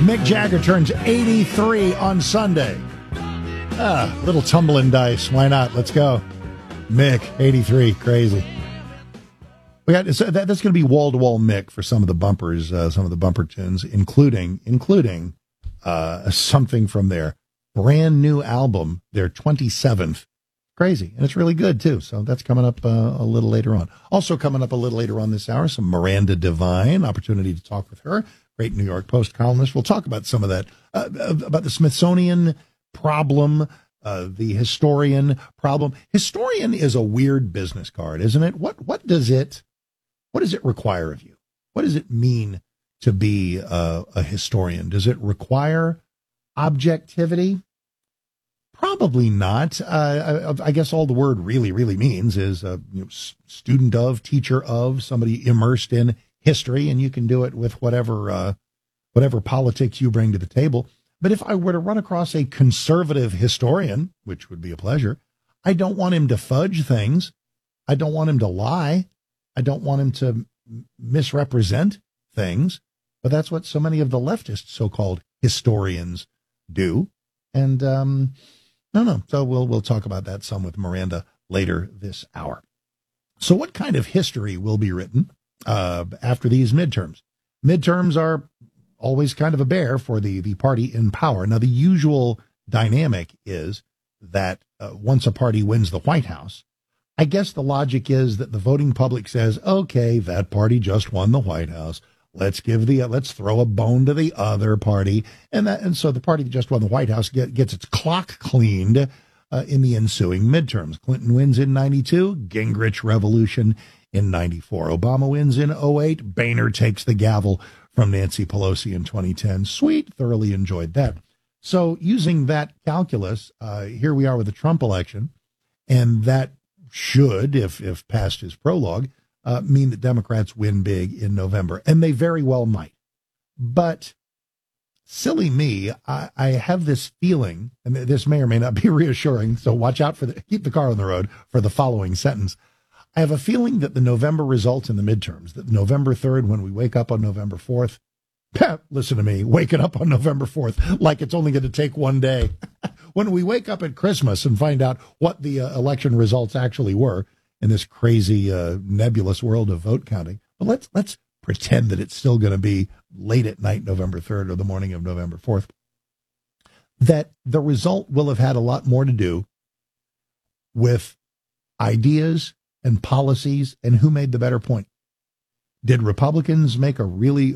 Mick Jagger turns 83 on Sunday. Little tumbling dice. Why not? Let's go. Mick, 83. Crazy. We got that's going to be wall-to-wall Mick for some of the bumpers, some of the bumper tunes, including something from their brand new album, their 27th. Crazy. And it's really good, too. So that's coming up a little later on. Also coming up a little later on this hour, some Miranda Devine, opportunity to talk with her. Great New York Post columnist. We'll talk about some of that, about the Smithsonian problem, the historian problem. Historian is a weird business card, isn't it? What does it require of you? What does it mean to be a historian? Does it require objectivity? Probably not. I guess all the word really means is student of, teacher of, somebody immersed in history, and you can do it with whatever politics you bring to the table. But if I were to run across a conservative historian, which would be a pleasure, I don't want him to fudge things. I don't want him to lie. I don't want him to misrepresent things. But that's what so many of the leftist so-called historians do. And no. So we'll talk about that some with Miranda later this hour. So what kind of history will be written after these midterms? Midterms are always kind of a bear for the party in power. Now, the usual dynamic is that once a party wins the White House, I guess the logic is that the voting public says, okay, that party just won the White House. Let's throw a bone to the other party. And so the party that just won the White House gets its clock cleaned in the ensuing midterms. Clinton wins in 92, Gingrich revolution in 94. Obama wins in 08, Boehner takes the gavel from Nancy Pelosi in 2010. Sweet, thoroughly enjoyed that. So using that calculus, here we are with the Trump election, and that should, if past his prologue, mean that Democrats win big in November, and they very well might. But silly me, I have this feeling, and this may or may not be reassuring, so watch out keep the car on the road for the following sentence. I have a feeling that the November results in the midterms, that November 3rd, when we wake up on November 4th, listen to me, waking up on November 4th like it's only going to take one day. When we wake up at Christmas and find out what the election results actually were in this crazy nebulous world of vote counting, but let's pretend that it's still going to be late at night, November 3rd or the morning of November 4th, that the result will have had a lot more to do with ideas and policies and who made the better point. Did Republicans make of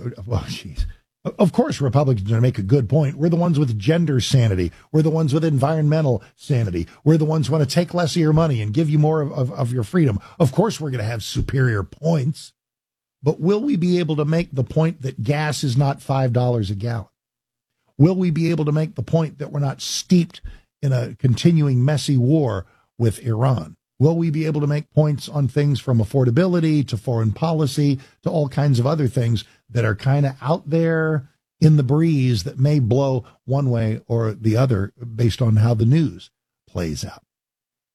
course Republicans are going to make a good point. We're the ones with gender sanity. We're the ones with environmental sanity. We're the ones who want to take less of your money and give you more of your freedom. Of course we're going to have superior points. But will we be able to make the point that gas is not $5 a gallon? Will we be able to make the point that we're not steeped in a continuing messy war with Iran? Will we be able to make points on things from affordability to foreign policy to all kinds of other things that are kind of out there in the breeze that may blow one way or the other based on how the news plays out?